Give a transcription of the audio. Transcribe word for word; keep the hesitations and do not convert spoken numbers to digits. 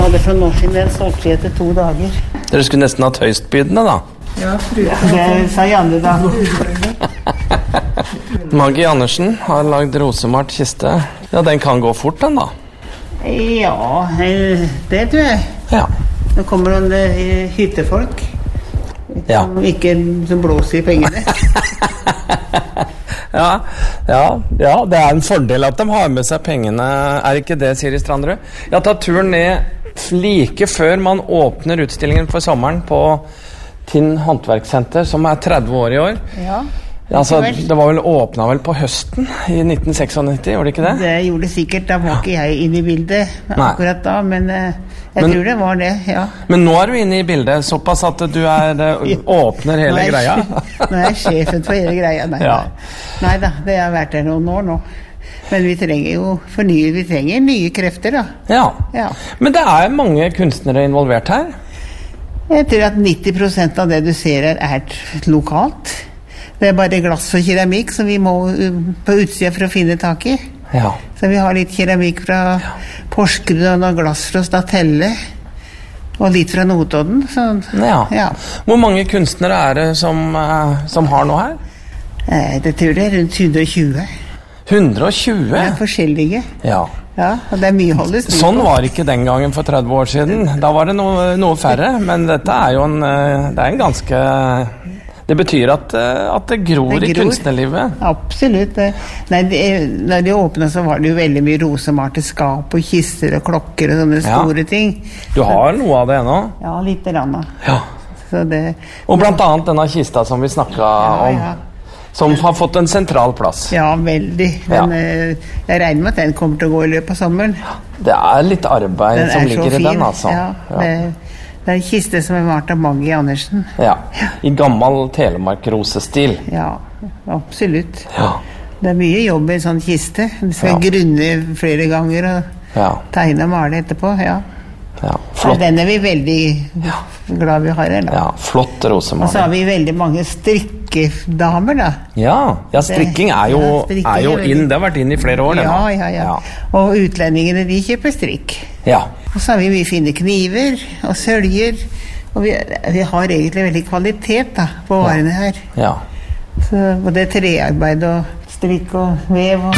hadde fra nå siden den solgte jeg etter to dager. Dere skulle nesten hatt høystbydende da. Ja, det sa Janne da. Maggie Andersen har lagd rosemalt kiste. Ja, den kan gå fort den da. Ja, det tror jeg. Ja. Nå kommer noen eh, hyttefolk. Ja. Som ikke som blåser i pengene. Ja, ja, ja, det er en fordel at de har med seg pengene. Er ikke det, Siri Strandrud? Jeg har tatt turen ned like før man åpner utstillingen for sommeren på Tinn Håndverkssenter, som er tretti år i år. Ja. Altså, det var vel åpnet vel på høsten i nitten nittini-seks, gjorde det ikke det? Det gjorde det sikkert, da var ikke jeg inne i bildet akkurat da, men eh, jeg Men- tror det var det, ja. Men nå er du inne i bildet, såpass at du er, eh, åpner hele Nå er jeg greia. sj- Nå er jeg sjefen for hele greia. Nei, Ja. nei da, det har vært der noen år nå. Men vi trenger jo fornye, vi trenger nye krefter da. Ja. Ja. Men det er mange kunstnere involvert her. Jeg tror at nitti prosent av det du ser her er t- lokalt. Det er bare glass og keramikk som vi må uh, på utsida for å finne tak i. Ja. Så vi har litt keramikk fra Porsgrunn og noe glass fra Statelle. Og litt fra Notodden. Så, Ja. ja. Hvor mange kunstnere er det som, eh, som har noe her? Eh, Det tror jeg er rundt hundre og tjue. hundre og tjue? Det er forskjellige. Ja. Ja, og det er mye å holde styr på. Sånn var det ikke den gangen for tretti år siden. Da var det noe, noe færre, men dette er jo en, eh, det er en ganske... Det betyr at, eh, at det gror, Det i gror. kunstnerlivet. Absolutt. Det- Nei, det, når de åpnet så var det jo veldig mye rosemalte skap og kister og klokker og sånne Ja. store ting. Du har noe av det ennå. Ja, litt rann. Ja. Så det, Og blant annet denne kista som vi snakket om, ja. som har fått en sentral plass. ja, veldig. Ja. Men eh, jeg regner med at den kommer til å gå i løpet av sommeren. Det er litt arbeid Den som er så ligger fin. i den, altså. Ja, Ja. Det, det er en kiste som er malt av Maggie Andersen. Ja. I gammel Telemark-rosestil. Ja, absolutt. Ja. Det er mye jobb i en sånn kiste. Du skal Ja. grunne flere ganger og Ja. tegne og male etterpå. Ja. Ja. Så Flott. den er vi veldig glad vi har her. Da. Ja, flott Og så har rosemaling. vi veldig mange strikkedamer, da. Ja, ja, strikking er jo, Ja, strikking er jo er veldig- inn. Det har vært inn i flere år, det Ja, nå. ja, ja. Og utlendingene, de kjøper strikk. Ja. Og så har vi mye fine kniver og søljer. Og vi, vi har egentlig veldig kvalitet da, på varene her. Ja. Så både trearbeid og strikk og vev og